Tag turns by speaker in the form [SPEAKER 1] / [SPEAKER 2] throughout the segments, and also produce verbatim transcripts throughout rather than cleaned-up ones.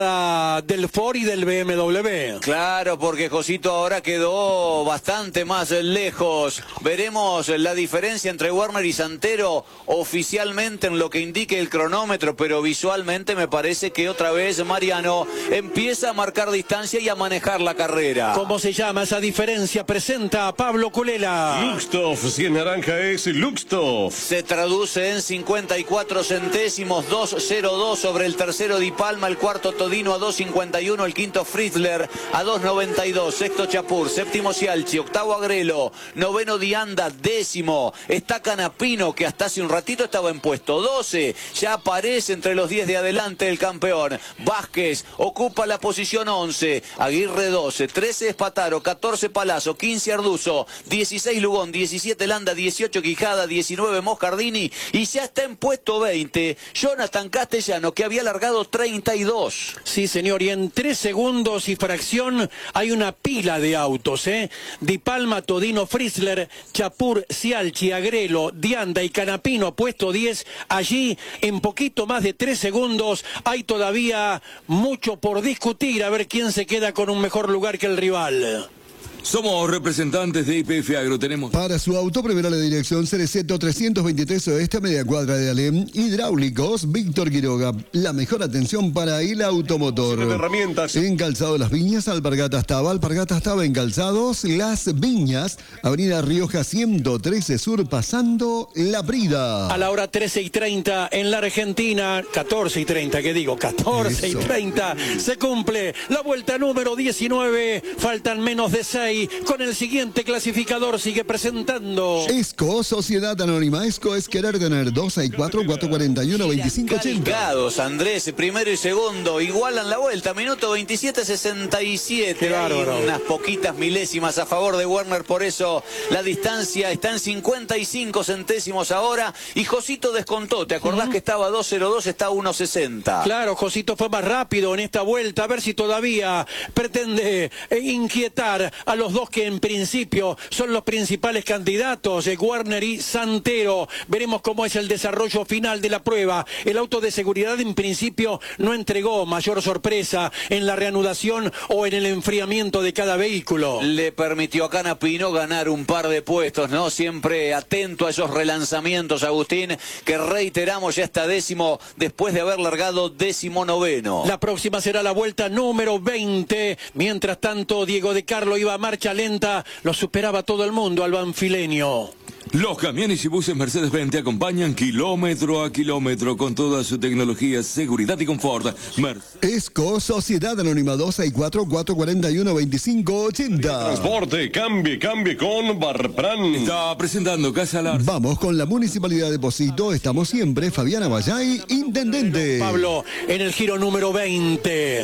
[SPEAKER 1] del Ford y del B M W.
[SPEAKER 2] Claro, porque Josito ahora quedó bastante más lejos. Veremos la diferencia entre Werner y Santero oficialmente en lo que indique el cronómetro, pero visualmente me parece que otra vez Mariano empieza a marcar distancia y a manejar la carrera.
[SPEAKER 1] ¿Cómo se llama esa diferencia? Presenta a Pablo Culela.
[SPEAKER 3] Luxtoff, si en naranja es Luxtoff.
[SPEAKER 2] Se traduce en cincuenta y cuatro centésimos, dos cero dos sobre el tercero Di Palma, el cuarto Todino a dos cincuenta y uno, el quinto Fritzler a dos noventa y dos, sexto Chapur, séptimo Cialchi, octavo Agrelo, noveno Dianda, décimo está Canapino, que hasta hace un ratito estaba en puesto doce, ya aparece entre los diez de adelante el campeón. Vázquez ocupa la posición once, Aguirre doce, trece Espataro, catorce Palazzo, quince Arduzo, dieciséis Lugón, diecisiete Landa, dieciocho Quijada, diecinueve Moscardini y ya está en puesto veinte Jonathan Castellano, que había largado treinta y dos.
[SPEAKER 1] Sí, señor, y en tres segundos y fracción hay una pila de autos, ¿eh? Di Palma, Todino, Fritzler, Chapur, Cialchi, Agrelo, Dianda y Canapino, puesto diez. Allí, en poquito más de tres segundos, hay todavía mucho por discutir, a ver quién se queda con un mejor lugar que el rival.
[SPEAKER 4] Somos representantes de I P F Agro, tenemos...
[SPEAKER 5] Para su auto, primero la dirección Cereceto trescientos veintitrés Oeste, media cuadra de Alem. Hidráulicos, Víctor Quiroga. La mejor atención para el automotor.
[SPEAKER 3] De herramientas.
[SPEAKER 5] En Calzado Las Viñas, Alpargatas Taba. Alpargatas Taba en Calzados Las Viñas. Avenida Rioja ciento trece Sur, pasando La Brida.
[SPEAKER 1] A la hora trece y treinta en la Argentina, catorce y treinta, ¿qué digo? catorce y treinta, se cumple la vuelta número diecinueve. Faltan menos de seis. Con el siguiente clasificador sigue presentando.
[SPEAKER 5] Esco, Sociedad Anónima. Esco es querer tener dos seis cuatro, cuatro cuatro uno, veinticinco ochenta.
[SPEAKER 2] Andrés, primero y segundo, igualan la vuelta, minuto veintisiete sesenta y siete.
[SPEAKER 1] Qué bárbaro.
[SPEAKER 2] Hay unas poquitas milésimas a favor de Werner, por eso la distancia está en cincuenta y cinco centésimos ahora. Y Josito descontó, ¿te acordás uh-huh. que estaba dos cero dos, está uno sesenta?
[SPEAKER 1] Claro, Josito fue más rápido en esta vuelta, a ver si todavía pretende eh, inquietar a los dos que en principio son los principales candidatos, eh, Werner y Santero. Veremos cómo es el desarrollo final de la prueba. El auto de seguridad en principio no entregó mayor sorpresa en la reanudación o en el enfriamiento de cada vehículo.
[SPEAKER 2] Le permitió a Canapino ganar un par de puestos, ¿no? Siempre atento a esos relanzamientos, Agustín, que reiteramos ya está décimo después de haber largado décimo noveno.
[SPEAKER 1] La próxima será la vuelta número veinte. Mientras tanto, Diego de Carlo iba a marcha lenta, lo superaba todo el mundo al banfileño.
[SPEAKER 4] Los camiones y buses Mercedes-Benz te acompañan kilómetro a kilómetro con toda su tecnología, seguridad y confort. Mer
[SPEAKER 5] Esco, Sociedad Anónima dos seis cuatro, cuatro cuatro uno, veinticinco ochenta.
[SPEAKER 3] Transporte, cambie, cambie con Barpran.
[SPEAKER 4] Está presentando Casa Larza.
[SPEAKER 5] Vamos con la Municipalidad de Pocito, estamos siempre, Fabiana Bayay, Intendente.
[SPEAKER 1] Pablo, en el giro número veinte.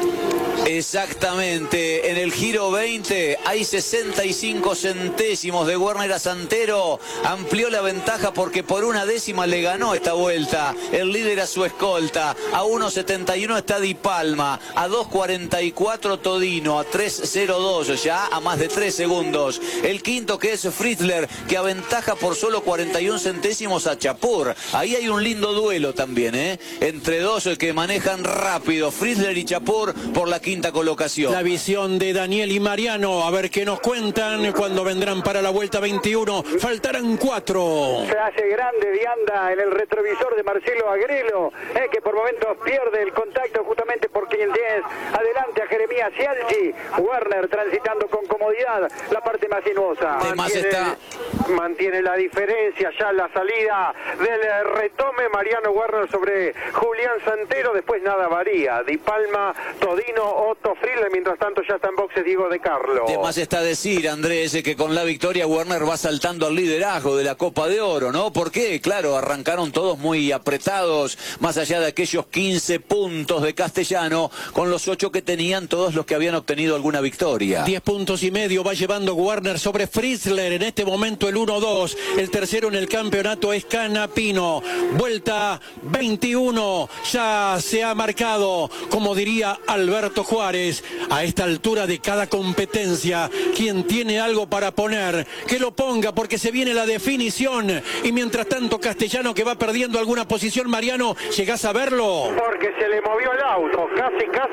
[SPEAKER 2] Exactamente, en el giro veinte hay sesenta y cinco centésimos de Werner a Santero, amplió la ventaja porque por una décima le ganó esta vuelta, el líder a su escolta, a uno setenta y uno está Di Palma, a dos cuarenta y cuatro Todino, a tres cero dos, ya a más de tres segundos, el quinto que es Fritzler, que aventaja por solo cuarenta y un centésimos a Chapur, ahí hay un lindo duelo también, ¿eh? Entre dos que manejan rápido, Fritzler y Chapur por la quinta colocación.
[SPEAKER 1] La visión de Daniel y Mariano, a ver qué nos cuentan cuando vendrán para la vuelta veintiuno. Faltarán cuatro.
[SPEAKER 6] Se hace grande Dianda en el retrovisor de Marcelo Agrelo, eh, que por momentos pierde el contacto justamente por quien tiene adelante a Jeremías Cialchi. Werner transitando con comodidad la parte más sinuosa.
[SPEAKER 2] Además está...
[SPEAKER 6] mantiene la diferencia ya la salida del retome Mariano Werner sobre Julián Santero. Después nada varía. Di Palma, Todino, Otto Fritzler, mientras tanto ya está en boxes Diego de Carlo.
[SPEAKER 2] Además está decir, Andrés, que con la victoria Werner va saltando al liderazgo de la Copa de Oro, ¿no? Porque, claro, arrancaron todos muy apretados, más allá de aquellos quince puntos de Castellano, con los ocho que tenían todos todos los que habían obtenido alguna victoria.
[SPEAKER 1] diez puntos y medio va llevando Warner sobre Fritzler. En este momento el uno dos. El tercero en el campeonato es Canapino. Vuelta veintiuno. Ya se ha marcado, como diría Alberto Juárez, a esta altura de cada competencia. Quien tiene algo para poner, que lo ponga, porque se viene la definición. Y mientras tanto, Castellano, que va perdiendo alguna posición. Mariano, ¿llegás a verlo?
[SPEAKER 6] Porque se le movió el auto, casi, casi.